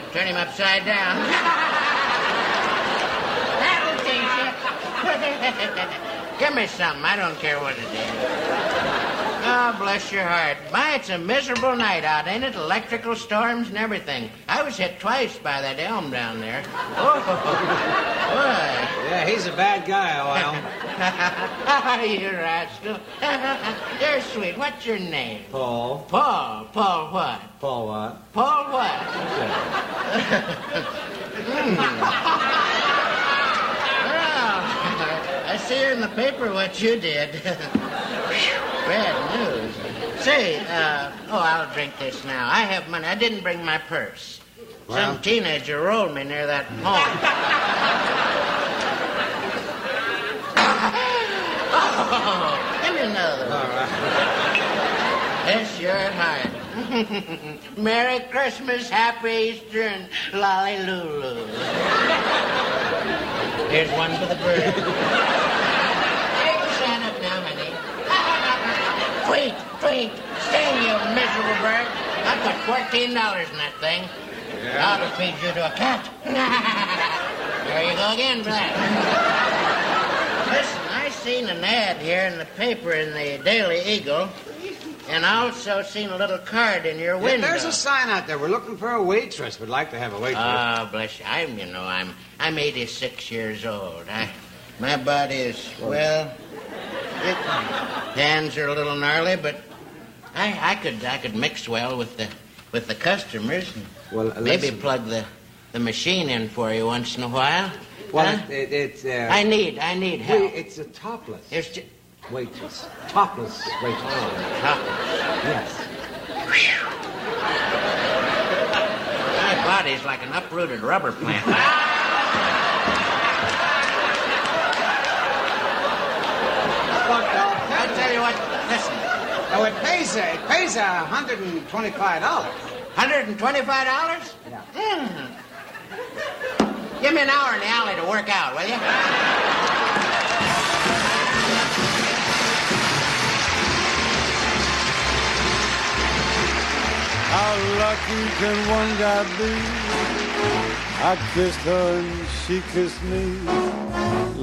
turn him upside down. That'll teach you. Give me something. I don't care what it is. Oh, bless your heart. My, it's a miserable night out, ain't it? Electrical storms and everything. I was hit twice by that elm down there. Oh, boy. Yeah, he's a bad guy, Lyle. You rascal. You're sweet. What's your name? Paul. Paul. Paul what? Paul what? Paul what? Well, I see in the paper what you did. Bad news. Say, I'll drink this now. I have money. I didn't bring my purse. Well, Some teenager rolled me near that home. Oh, give me another one. All right. Bless your heart. Merry Christmas, Happy Easter, and Lolly Lulu. Here's one for the bird. Stand up now, honey. Tweet, tweet. Sting, you miserable bird. I put $14 in that thing. Yeah. I'll feed you to a cat. There you go again, Black. Listen, I seen an ad here in the paper in the Daily Eagle, and I also seen a little card in your window. There's a sign out there. We're looking for a waitress. We'd like to have a waitress. Oh, bless you. I'm 86 years old. My body is, well, hands are a little gnarly, but I could mix well with the customers. Well, maybe listen. plug the machine in for you once in a while. Well, Huh? it's I need help. It's a topless There's waitress. Topless waitress. Yes. My body's like an uprooted rubber plant. I tell you what, listen. Oh, it pays $125. $125? Yeah. Give me an hour in the alley to work out, will you? How lucky can one guy be? I kissed her and she kissed me.